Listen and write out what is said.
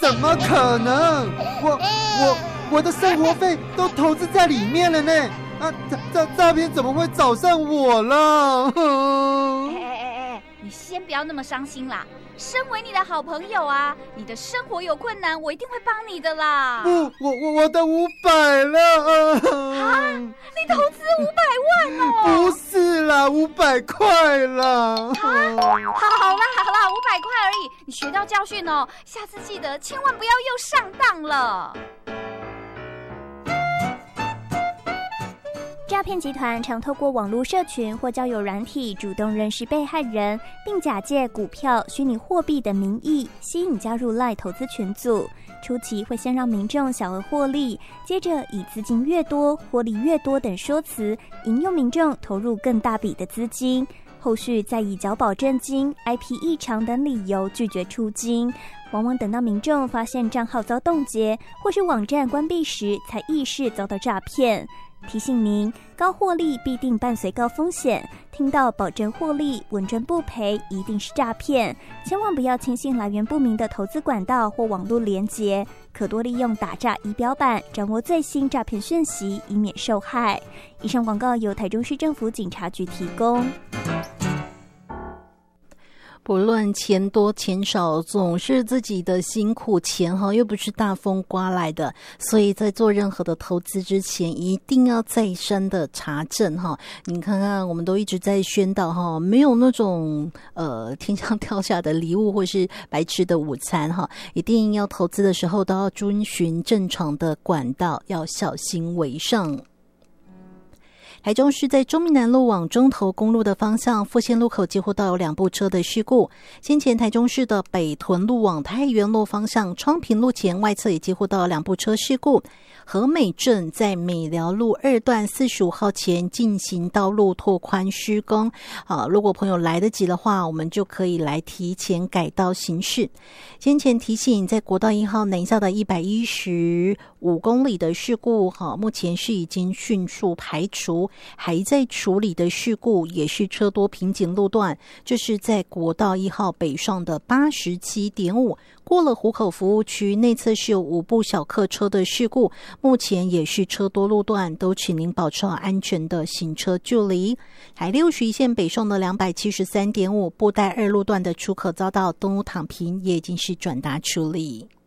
怎么可能？我的生活费都投资在里面了呢。诈骗怎么会找上我了？ 你先不要那么伤心啦。身为你的好朋友啊，你的生活有困难，我一定会帮你的啦。 我的500了啊！你投资500万哦？ 不是啦，500块啦。 好啦，500块而已。你学到教训哦，下次记得千万不要又上当了。 诈骗集团常透过网络社群或交友软体主动认识被害人，并假借股票、虚拟货币的名义吸引加入 LINE 投资群组。初期会先让民众小额获利，接着以资金越多、获利越多等说辞，引诱民众投入更大笔的资金。后续再以缴保证金、IP 异常等理由拒绝出金，往往等到民众发现账号遭冻结或是网站关闭时，才意识遭到诈骗。提醒您，高获利必定伴随高风险，听到保证获利、稳赚不赔，一定是诈骗，千万不要轻信来源不明的投资管道或网络连结，可多利用打诈仪表板掌握最新诈骗讯息，以免受害。以上广告由台中市政府警察局提供。 不论钱多钱少，总是自己的辛苦钱又不是大风刮来的，所以在做任何的投资之前，一定要再三的查证你看看，我们都一直在宣导没有那种天上掉下的礼物或是白吃的午餐一定要投资的时候都要遵循正常的管道，要小心为上。台中市在中民南路往中投公路的方向，复线路口几乎都有2部车的事故。先前台中市的北屯路往太原路方向，昌平路前外侧也几乎都有2部车事故。和美镇在美寮路2段45号前进行道路拓宽施工如果朋友来得及的话，我们就可以来提前改道行驶。先前提醒，在国道1号南下的115公里的事故目前是已经迅速排除，还在处理的事故也是车多瓶颈路段，这是在国道1号北上的 87.5， 过了湖口服务区内侧是有5部小客车的事故，目前也是车多路段，都请您保持好安全的行车距离。台61线北上的 273.5 布袋2路段的出口遭到东吴躺平，也已经是转达处理。